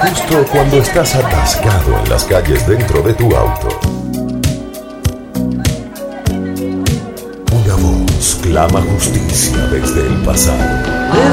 Justo cuando estás atascado en las calles dentro de tu auto, una voz clama justicia desde el pasado.